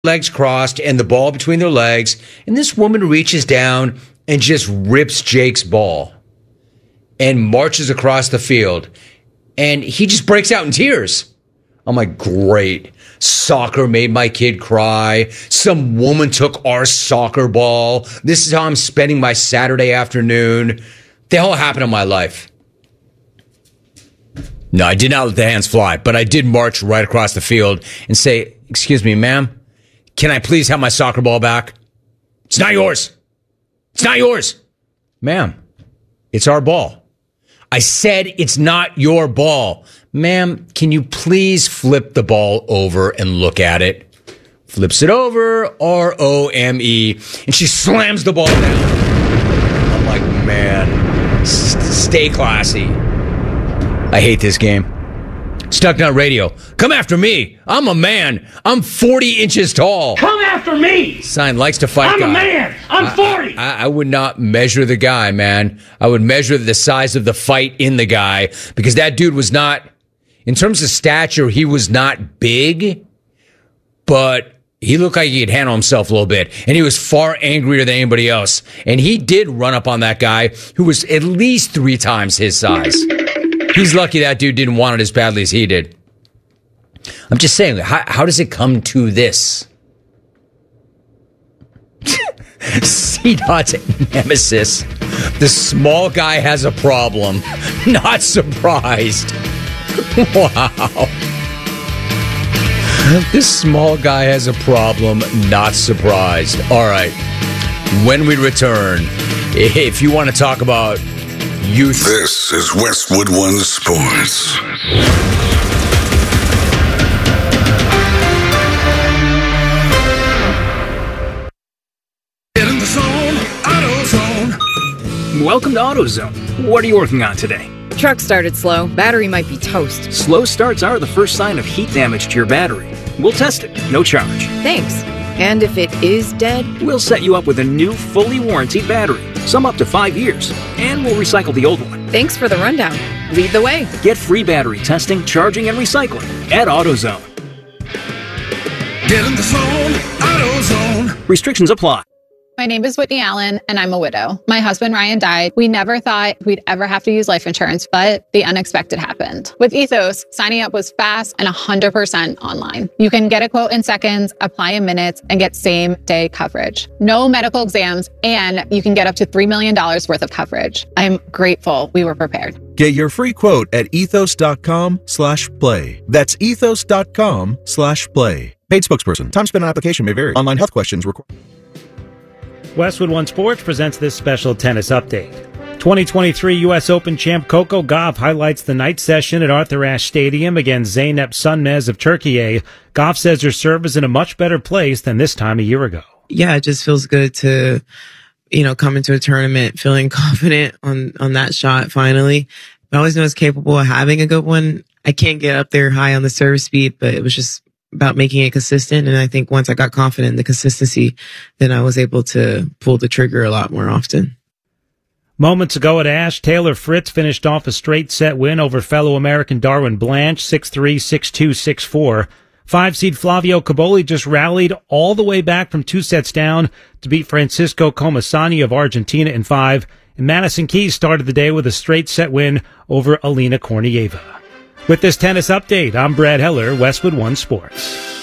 legs crossed and the ball between their legs, and this woman reaches down and just rips Jake's ball and marches across the field, and he just breaks out in tears. I'm like, great. Soccer made my kid cry. Some woman took our soccer ball. This is how I'm spending my Saturday afternoon. The hell happened in my life? No, I did not let the hands fly, but I did march right across the field and say, excuse me, ma'am, can I please have my soccer ball back? It's not yours. It's not yours. Ma'am, it's our ball. I said it's not your ball. Ma'am, can you please flip the ball over and look at it? Flips it over, R-O-M-E, and she slams the ball down. I'm like, man, stay classy. I hate this game. Stucknut Radio. Come after me. I'm a man. I'm 40 inches tall. Come after me. Sign likes to fight. I'm a man. I'm 40. I would not measure the guy, man. I would measure the size of the fight in the guy, because that dude was not, in terms of stature, he was not big, but he looked like he could handle himself a little bit, and he was far angrier than anybody else. And he did run up on that guy who was at least 3 times his size. He's lucky that dude didn't want it as badly as he did. I'm just saying, how does it come to this? C-Dot's nemesis. The small guy has a problem. Not surprised. Wow. This small guy has a problem. Not surprised. All right. When we return, if you want to talk about youth. This is Westwood One Sports. Get in the zone, AutoZone. Welcome to AutoZone. What are you working on today? Truck started slow. Battery might be toast. Slow starts are the first sign of heat damage to your battery. We'll test it, no charge. Thanks. And if it is dead? We'll set you up with a new, fully warranted battery, some up to 5 years, and we'll recycle the old one. Thanks for the rundown. Lead the way. Get free battery testing, charging, and recycling at AutoZone. Get in the zone, AutoZone. Restrictions apply. My name is Whitney Allen, and I'm a widow. My husband, Ryan, died. We never thought we'd ever have to use life insurance, but the unexpected happened. With Ethos, signing up was fast and 100% online. You can get a quote in seconds, apply in minutes, and get same-day coverage. No medical exams, and you can get up to $3 million worth of coverage. I'm grateful we were prepared. Get your free quote at ethos.com/play. That's ethos.com/play. Paid spokesperson. Time spent on application may vary. Online health questions required. Westwood One Sports presents this special tennis update. 2023 U.S. Open champ Coco Gauff highlights the night session at Arthur Ashe Stadium against Zeynep Sunmez of Turkey. Gauff says her serve is in a much better place than this time a year ago. Yeah, it just feels good to, come into a tournament feeling confident on that shot finally. I always know I was capable of having a good one. I can't get up there high on the serve speed, but it was just about making it consistent. And I think once I got confident in the consistency, then I was able to pull the trigger a lot more often. Moments ago at Ashe, Taylor Fritz finished off a straight set win over fellow American Darwin Blanche, 6-3, 6-2, 6-4. 5-seed Flavio Caboli just rallied all the way back from 2 sets down to beat Francisco Comasani of Argentina in 5. And Madison Keys started the day with a straight set win over Alina Kornieva. With this tennis update, I'm Brad Heller, Westwood One Sports.